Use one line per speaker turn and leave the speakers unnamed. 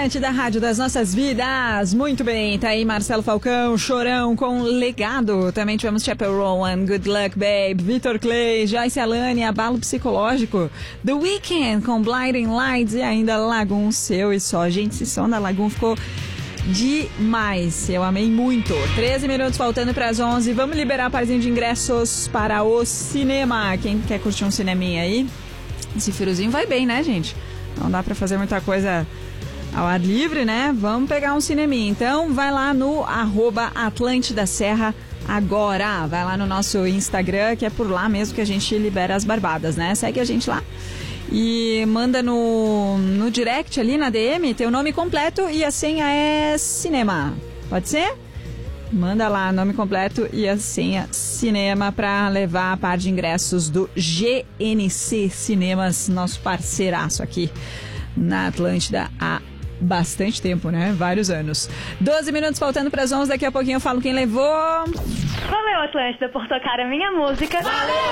Atlântida, rádio das nossas vidas. Muito bem, tá aí Marcelo Falcão, Chorão com Legado. Também tivemos Chapel Rowan, Good Luck Babe, Vitor Clay, Joyce Alane, Abalo Psicológico, The Weeknd com Blinding Lights e ainda Lagoon, Seu e Só. Gente, esse som da Lagoon ficou demais, eu amei muito. 13 minutos faltando para as 11. Vamos liberar a parzinho de ingressos para o cinema. Quem quer curtir um cineminha aí? Esse friozinho vai bem, né, gente? Não dá pra fazer muita coisa ao ar livre, né? Vamos pegar um cineminha. Então, vai lá no @Atlântida Serra agora. Vai lá no nosso Instagram, que é por lá mesmo que a gente libera as barbadas, né? Segue a gente lá. E manda no direct ali, na DM, teu nome completo e a senha é cinema. Pode ser? Manda lá nome completo e a senha cinema para levar a par de ingressos do GNC Cinemas, nosso parceiraço aqui na Atlântida há bastante tempo, né? Vários anos. 12 minutos faltando para as 11, daqui a pouquinho eu falo quem levou.
Valeu, Atlântida, por tocar a minha música.
Valeu!